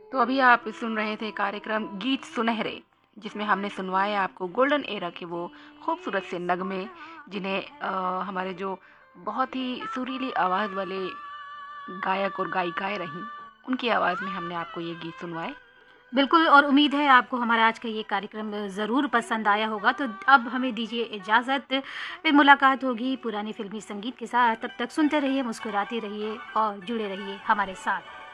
तो अभी आप सुन रहे थे कार्यक्रम गीत सुनहरे, जिसमें हमने सुनवाए आपको गोल्डन एरा के वो खूबसूरत से नगमे, जिन्हें हमारे जो बहुत ही सुरीली आवाज़ वाले गायक और गायिकाएं रहीं, उनकी आवाज़ में हमने आपको ये गीत सुनवाए। बिल्कुल, और उम्मीद है आपको हमारा आज का ये कार्यक्रम ज़रूर पसंद आया होगा। तो अब हमें दीजिए इजाज़त, फिर मुलाकात होगी पुराने फिल्मी संगीत के साथ। तब तक सुनते रहिए, मुस्कुराते रहिए और जुड़े रहिए हमारे साथ।